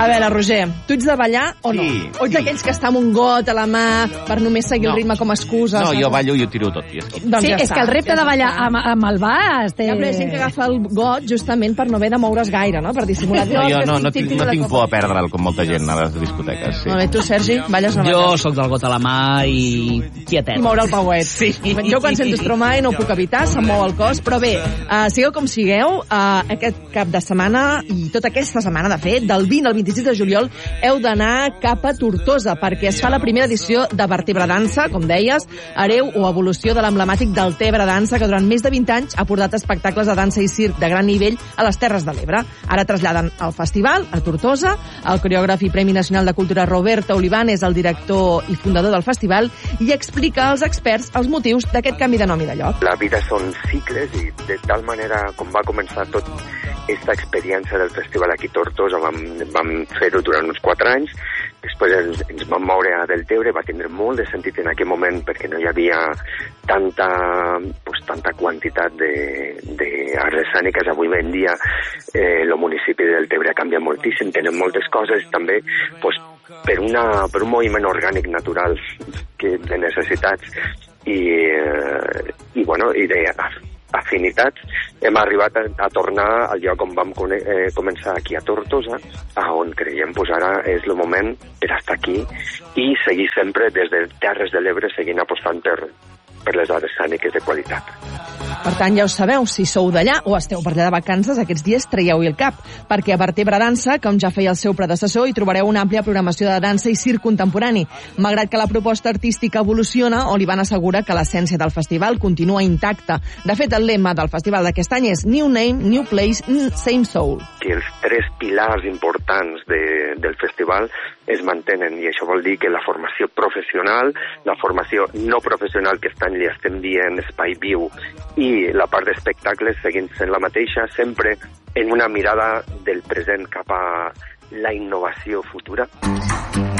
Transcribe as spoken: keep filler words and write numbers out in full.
A veure, Roger, tu ets de ballar o no? Sí, o ets sí. d'aquells que està amb un got a la mà per només seguir No. el ritme com a excusa? No, saps? jo ballo i ho tiro tot. I és que... Doncs Sí, ja és està, que el repte ja de ballar està. amb, amb el bas... Té... Hi ha gent que agafa el got justament per no haver de moure's gaire, no? Per dissimular. No, jo que no, estic no, tinc, tip-tip no de tinc copa. por a perdre'l, com molta gent a les discoteques. Sí. Molt bé, tu, Sergi, balles o no Jo balles? sóc del got a la mà i quietet. I moure el pauet. Sí. Jo quan sento Stromae no ho puc evitar, se'm mou el cos, però bé, uh, sigueu com sigueu, uh, aquest cap de setmana, i tota aquesta setmana, de fet, del vint al vint-i-sis de juliol, heu d'anar cap a Tortosa, perquè es fa la primera edició de Vertebra Dansa, com deies, hereu o evolució de l'emblemàtic del Tebre Dansa, que durant més de vint anys ha portat espectacles de dansa i circ de gran nivell a les Terres de l'Ebre. Ara traslladen el festival a Tortosa. El coreògraf i Premi Nacional de Cultura Roberto Oliván és el director i fundador del festival i explica als experts els motius d'aquest canvi de nom i de lloc. La vida són cicles i de tal manera com va començar tot aquesta experiència del festival aquí a Tortosa, vam, vam fer-ho durant uns quatre anys, després ens, ens vam moure a Deltebre, va tindre molt de sentit en aquell moment perquè no hi havia tanta, pues, tanta quantitat d'arts escèniques. Avui en dia eh, el municipi de Deltebre ha canviat moltíssim, tenen moltes coses també pues, per, una, per un moviment orgànic natural que, de necessitats i, eh, i, bueno, i de afinitats, hem arribat a, a tornar al lloc on vam cone, eh, començar aquí a Tortosa, a on creiem pues, ara és el moment per estar aquí i seguir sempre des de Terres de l'Ebre seguint apostant per, per les arts escèniques de qualitat. Per tant, ja ho sabeu, si sou d'allà o esteu per allà de vacances, aquests dies traieu-hi el cap, perquè a Vertebra Dansa, com ja feia el seu predecessor, hi trobareu una àmplia programació de dansa i circ contemporani. Malgrat que la proposta artística evoluciona, Oliván assegura que l'essència del festival continua intacta. De fet, el lema del festival d'aquest any és New Name, New Place, Same Soul. Que els tres pilars importants de, del festival es mantenen, i això vol dir que la formació professional, la formació no professional, que estan, li estem dient espai viu, i la part d'espectacles seguint sent la mateixa, sempre en una mirada del present cap a la innovació futura.